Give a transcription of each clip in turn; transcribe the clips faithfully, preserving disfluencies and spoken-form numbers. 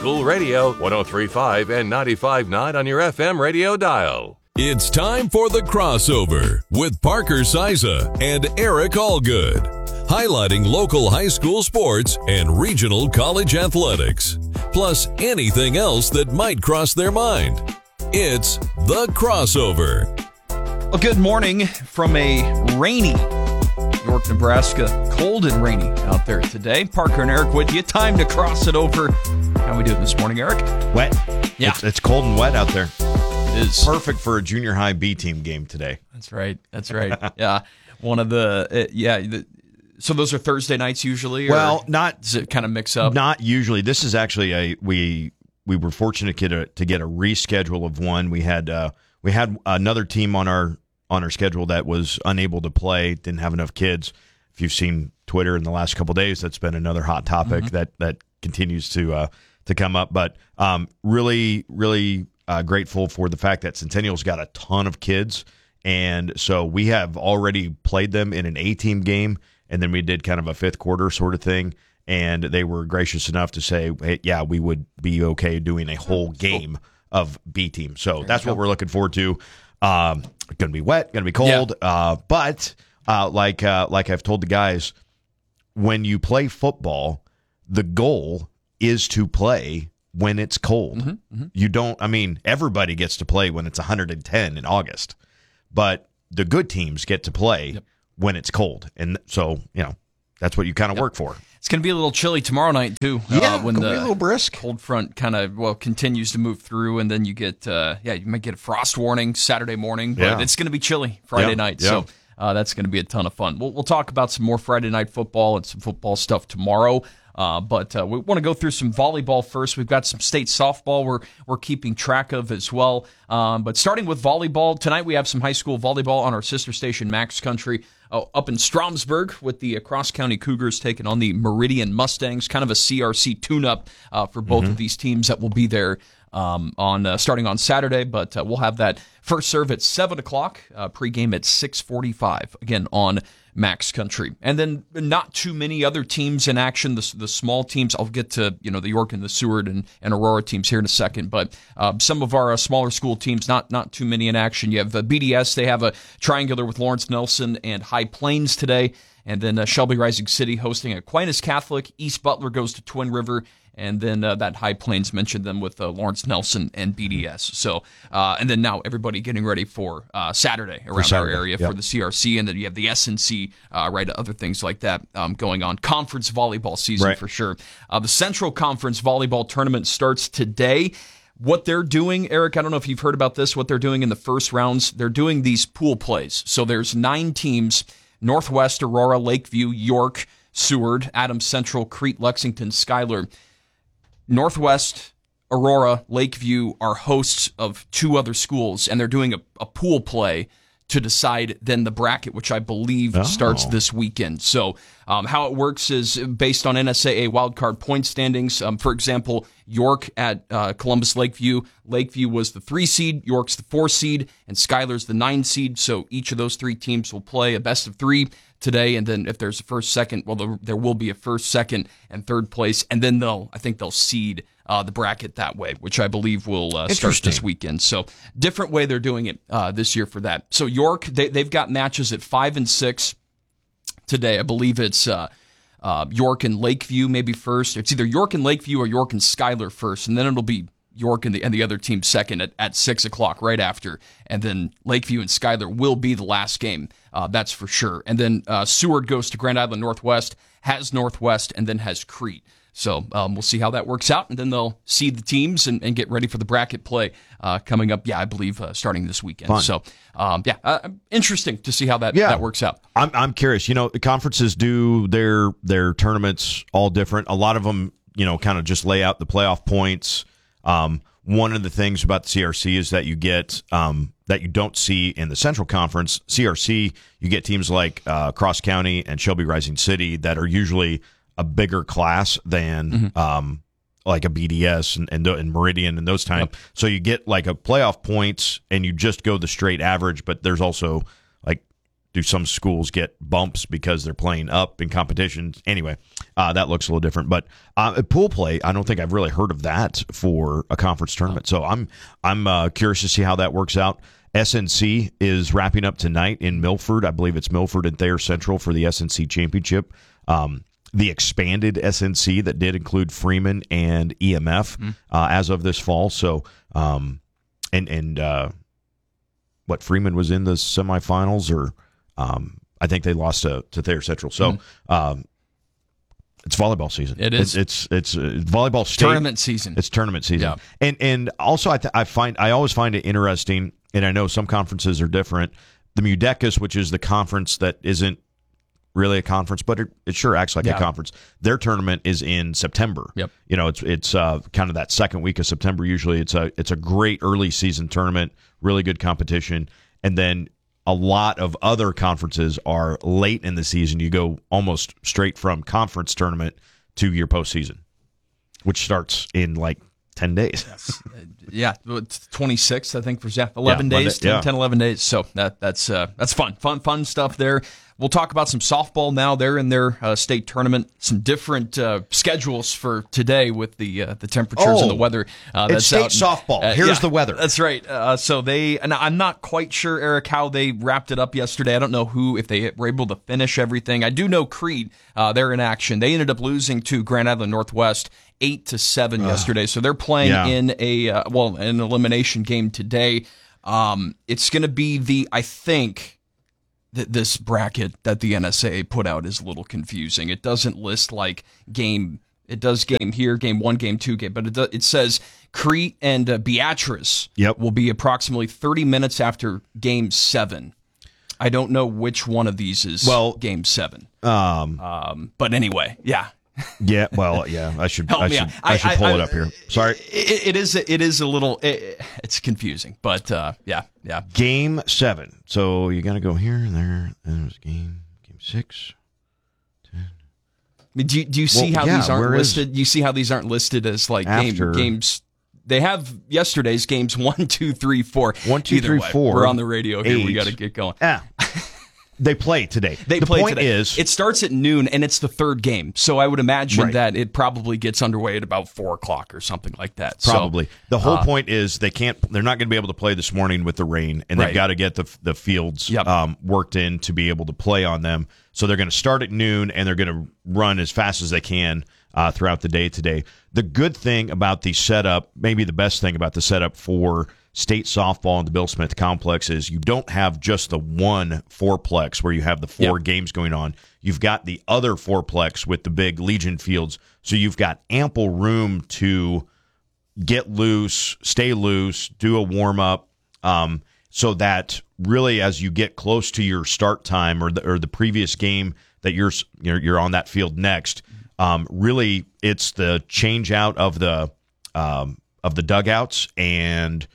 School Radio, one oh three point five and ninety-five point nine on your F M radio dial. It's time for The Crossover with Parker Siza and Eric Allgood, highlighting local high school sports and regional college athletics, plus anything else that might cross their mind. It's The Crossover. Well, good morning from a rainy York, Nebraska. Cold and rainy out there today. Parker and Eric with you. Time to cross it over. How we doing this morning, Eric? Wet. Yeah. It's, it's cold and wet out there. It is. Perfect for a junior high B team game today. That's right. That's right. Yeah. One of the, uh, yeah. The, so those are Thursday nights usually? Or well, not. Does it kind of mix up? Not usually. This is actually a, we we were fortunate to get a, to get a reschedule of one. We had, uh, we had another team on our, on our schedule that was unable to play, didn't have enough kids. If you've seen Twitter in the last couple of days, that's been another hot topic mm-hmm. that, that continues to, uh, to come up. But um, really, really uh, grateful for the fact that Centennial's got a ton of kids. And so we have already played them in an A-team game, and then we did kind of a fifth quarter sort of thing. And they were gracious enough to say, hey, yeah, we would be okay doing a whole game of B-team. So there that's what we're looking forward to. Um, going to be wet, going to be cold. Yeah. Uh, but uh, like uh, like I've told the guys, when you play football, the goal is to play when it's cold. Mm-hmm, mm-hmm. You don't, I mean, everybody gets to play when it's one hundred ten in August, but the good teams get to play yep. when it's cold. And so, you know, that's what you kind of yep. work for. It's going to be a little chilly tomorrow night, too. Yeah, uh, when the the be a little brisk. Cold front kind of, well, continues to move through, and then you get, uh, yeah, you might get a frost warning Saturday morning, but yeah. it's going to be chilly Friday yeah, night. Yeah. So uh, that's going to be a ton of fun. We'll, we'll talk about some more Friday night football and some football stuff tomorrow. Uh, but uh, we want to go through some volleyball first. We've got some state softball we're, we're keeping track of as well. Um, but starting with volleyball, tonight we have some high school volleyball on our sister station, Max Country, uh, up in Stromsburg with the uh, Cross County Cougars taking on the Meridian Mustangs, kind of a C R C tune-up uh, for both mm-hmm. of these teams that will be there um, on uh, starting on Saturday. But uh, we'll have that first serve at seven o'clock, uh, pregame at six forty-five, again on Max Country. And then not too many other teams in action, the, the small teams. I'll get to, you know, the York and the Seward and, and Aurora teams here in a second, but uh, some of our uh, smaller school teams, not not too many in action. You have the B D S, they have a triangular with Lawrence Nelson and High Plains today, and then uh, Shelby Rising City hosting Aquinas Catholic. East Butler goes to Twin River, and then uh, that High Plains mentioned them with uh, Lawrence Nelson and B D S. So, uh, and then now everybody getting ready for uh, Saturday around Saturday, our area yep. for the C R C, and then you have the S N C, uh, right, other things like that um, going on. Conference volleyball season right. for sure. Uh, the Central Conference volleyball tournament starts today. What they're doing, Eric, I don't know if you've heard about this, what they're doing in the first rounds, they're doing these pool plays. So there's nine teams, Northwest, Aurora, Lakeview, York, Seward, Adams Central, Crete, Lexington, Schuyler. Northwest, Aurora, Lakeview are hosts of two other schools, and they're doing a, a pool play to decide then the bracket, which I believe oh. starts this weekend. So um, how it works is based on N S A A wildcard point standings. Um, for example, York at uh, Columbus Lakeview. Lakeview was the three seed, York's the four seed, and Schuyler's the nine seed. So each of those three teams will play a best of three today, and then if there's a first, second, well, there, there will be a first, second, and third place, and then they'll, I think they'll seed uh, the bracket that way, which I believe will uh, start this weekend. So different way they're doing it uh, this year for that. So York, they, they've got matches at five and six today. I believe it's uh, uh, York and Lakeview maybe first. It's either York and Lakeview or York and Schuyler first, and then it'll be York and the and the other team second at, at six o'clock right after, and then Lakeview and Schuyler will be the last game. Uh, that's for sure. And then uh, Seward goes to Grand Island Northwest, has Northwest, and then has Crete. So um, we'll see how that works out, and then they'll seed the teams and, and get ready for the bracket play uh, coming up. Yeah, I believe uh, starting this weekend. Fun. So um, yeah, uh, interesting to see how that yeah. that works out. I'm I'm curious. You know, the conferences do their their tournaments all different. A lot of them, you know, kind of just lay out the playoff points. Um, one of the things about the C R C is that you get um, that you don't see in the Central Conference. C R C, you get teams like uh, Cross County and Shelby Rising City that are usually a bigger class than mm-hmm. um, like a B D S and, and, and Meridian and those time. Yep. So you get like a playoff points and you just go the straight average, but there's also like, do some schools get bumps because they're playing up in competitions? Anyway, uh, that looks a little different. But uh, pool play, I don't think I've really heard of that for a conference tournament. So I'm I'm uh, curious to see how that works out. S N C is wrapping up tonight in Milford. I believe it's Milford and Thayer Central for the S N C championship. Um, the expanded S N C that did include Freeman and E M F mm. uh, as of this fall. So, um, and and uh, what Freeman was in the semifinals, or um, I think they lost to, to Thayer Central. So, mm. um, it's volleyball season. It is. It's it's, it's uh, volleyball state. Tournament season. It's tournament season. Yeah. And and also I th- I find I always find it interesting, and I know some conferences are different. The MUDECAS, which is the conference that isn't really a conference, but it, it sure acts like yeah. a conference. Their tournament is in September. Yep. You know, it's it's uh, kind of that second week of September. Usually, it's a it's a great early season tournament, really good competition, and then a lot of other conferences are late in the season. You go almost straight from conference tournament to your postseason, which starts in like ten days. Yes. Yeah, twenty-sixth, I think, for yeah, eleven yeah, days, Monday, ten, yeah. ten, eleven days. So that that's uh, that's fun, fun, fun stuff there. We'll talk about some softball now. They're in their uh, state tournament. Some different uh, schedules for today with the uh, the temperatures oh, and the weather. Uh, it's that's state out, softball. Uh, Here's yeah, the weather. That's right. Uh, so they, and I'm not quite sure, Eric, how they wrapped it up yesterday. I don't know who, if they were able to finish everything. I do know Creed, uh, they're in action. They ended up losing to Grand Island Northwest eight to seven uh, yesterday. So they're playing yeah. in a uh, well an elimination game today. Um, it's going to be the I think. This bracket that the N S A A put out is a little confusing. It doesn't list like game. It does game here, game one, game two, game, but it does, it says Crete and uh, Beatrice yep. will be approximately thirty minutes after game seven. I don't know which one of these is well, game seven. Um, um, but anyway, yeah. Yeah, well, yeah, I should, Help I me should, out. I, I should pull I, it up here. Sorry, it, it is, it is a little, it, it's confusing, but uh, yeah, yeah. Game seven. So you got to go here and there. And it was game, game six. ten. I mean, do you, do you see well, how yeah, these aren't where listed? Is, you see how these aren't listed as like after, game, games. They have yesterday's games one, two, three, four. One, two, Either three, way, four. We're on the radio here. Eight. We got to get going. Yeah. They play today. They the play point today. is, it starts at noon, and it's the third game. So I would imagine right. that it probably gets underway at about four o'clock or something like that. Probably. So, the whole uh, point is they can't. They're not going to be able to play this morning with the rain, and they've right. got to get the the fields yep. um, worked in to be able to play on them. So they're going to start at noon, and they're going to run as fast as they can uh, throughout the day today. The good thing about the setup, maybe the best thing about the setup for state softball in the Bill Smith Complex, is you don't have just the one fourplex where you have the four yep. games going on. You've got the other fourplex with the big Legion fields, so you've got ample room to get loose, stay loose, do a warm-up, um, so that really as you get close to your start time or the, or the previous game that you're, you're you're on that field next, um, really it's the change out of the um, of the dugouts and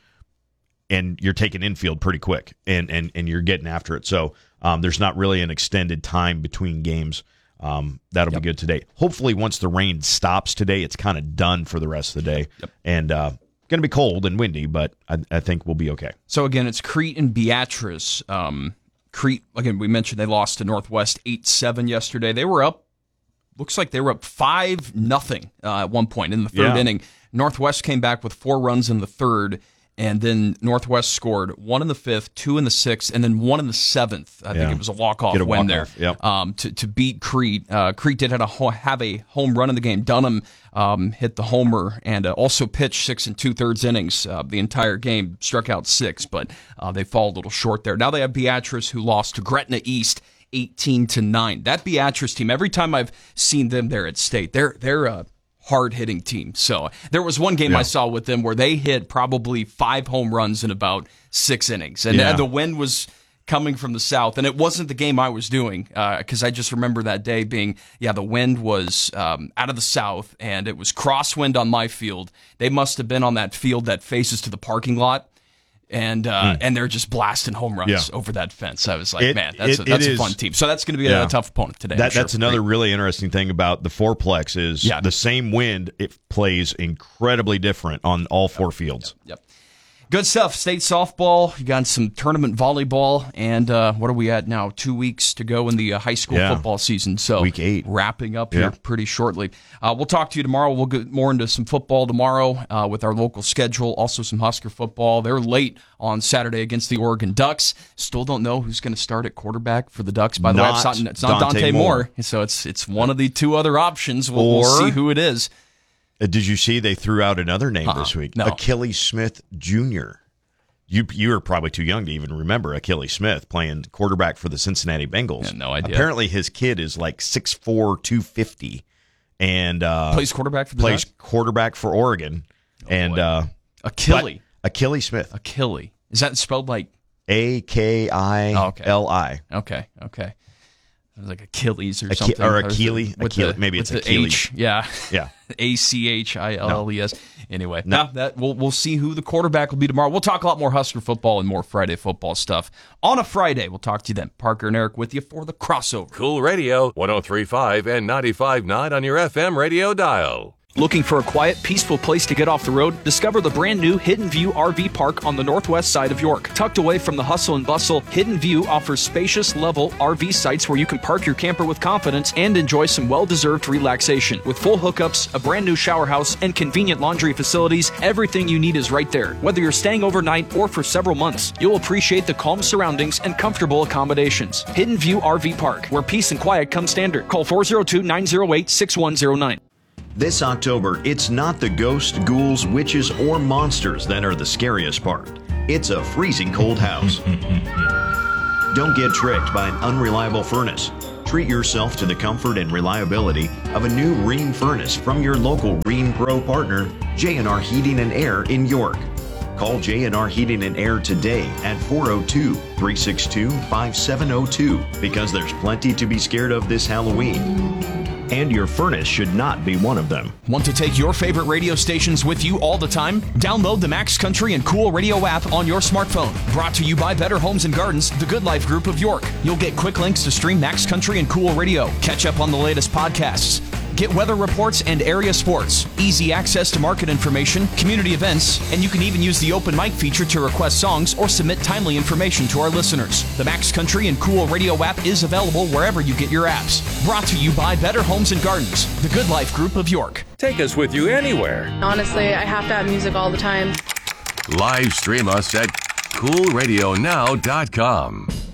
and you're taking infield pretty quick, and and, and you're getting after it. So um, there's not really an extended time between games. Um, that'll yep. be good today. Hopefully, once the rain stops today, it's kind of done for the rest of the day. Yep. And uh, going to be cold and windy, but I, I think we'll be okay. So again, it's Crete and Beatrice. Um, Crete, again, we mentioned they lost to Northwest eight seven yesterday. They were up, looks like they were up five nothing uh, at one point in the third yeah. inning. Northwest came back with four runs in the third. And then Northwest scored one in the fifth, two in the sixth, and then one in the seventh. I yeah. think it was a walk-off Get a win walk-off. there Yep. um, to, to beat Crete. Uh, Crete did have a, ho- have a home run in the game. Dunham um, hit the homer and uh, also pitched six and two-thirds innings uh, the entire game, struck out six, but uh, they fall a little short there. Now they have Beatrice, who lost to Gretna East eighteen to nine. That Beatrice team, every time I've seen them there at state, they're they're uh, hard-hitting team. So there was one game yeah. I saw with them where they hit probably five home runs in about six innings. And yeah. the wind was coming from the south. And it wasn't the game I was doing because uh, I just remember that day being, yeah, the wind was um, out of the south and it was crosswind on my field. They must have been on that field that faces to the parking lot. And uh, mm. and they're just blasting home runs yeah. over that fence. I was like, it, man, that's, it, a, that's a is, fun team. So that's going to be yeah. a tough opponent today. That, sure. That's another really interesting thing about the fourplex is yeah. the same wind, it plays incredibly different on all four yep. fields. Yep. yep. Good stuff. State softball. You got some tournament volleyball. And uh, what are we at now? Two weeks to go in the uh, high school Yeah. football season. So Week eight. Wrapping up Yeah. here pretty shortly. Uh, we'll talk to you tomorrow. We'll get more into some football tomorrow uh, with our local schedule. Also some Husker football. They're late on Saturday against the Oregon Ducks. Still don't know who's going to start at quarterback for the Ducks. By the way, Not it's not, it's not Dante Dante Moore. Moore. So it's it's one of the two other options. We'll, we'll Or- see who it is. Uh, Did you see they threw out another name Uh-uh. this week? No. Achilles Smith Junior You you are probably too young to even remember Achilles Smith playing quarterback for the Cincinnati Bengals. Yeah, no idea. Apparently his kid is like six foot four, two fifty, and uh, Plays quarterback for the plays Ducks? quarterback for Oregon. and boy. uh, Achilles. but Achilles Smith, Achilles. Is that spelled like? A K I L I. Okay, okay. It was like Achilles or Achi- something. or is it Achille- with Achille- the- maybe it's with the Achilles. H. Yeah. Yeah. A C H I L L E S. Anyway, No. no, that we'll we'll see who the quarterback will be tomorrow. We'll talk a lot more Husker football and more Friday football stuff on a Friday. We'll talk to you then. Parker and Eric with you for the crossover. Cool Radio, one oh three point five and ninety-five point nine on your F M radio dial. Looking for a quiet, peaceful place to get off the road? Discover the brand new Hidden View R V Park on the northwest side of York. Tucked away from the hustle and bustle, Hidden View offers spacious, level R V sites where you can park your camper with confidence and enjoy some well-deserved relaxation. With full hookups, a brand new shower house, and convenient laundry facilities, everything you need is right there. Whether you're staying overnight or for several months, you'll appreciate the calm surroundings and comfortable accommodations. Hidden View R V Park, where peace and quiet come standard. Call four oh two, nine oh eight, six one oh nine. This October, it's not the ghosts, ghouls, witches, or monsters that are the scariest part. It's a freezing cold house. Don't get tricked by an unreliable furnace. Treat yourself to the comfort and reliability of a new Rheem furnace from your local Rheem Pro partner, J and R Heating and Air in York. Call J and R Heating and Air today at four oh two, three six two, five seven oh two because there's plenty to be scared of this Halloween. And your furnace should not be one of them. Want to take your favorite radio stations with you all the time? Download the Max Country and Cool Radio app on your smartphone. Brought to you by Better Homes and Gardens, the Good Life Group of York. You'll get quick links to stream Max Country and Cool Radio, catch up on the latest podcasts, get weather reports and area sports, easy access to market information, community events, and you can even use the open mic feature to request songs or submit timely information to our listeners. The Max Country and Cool Radio app is available wherever you get your apps. Brought to you by Better Homes and Gardens, the Good Life Group of York. Take us with you anywhere. Honestly, I have to have music all the time. Live stream us at cool radio now dot com.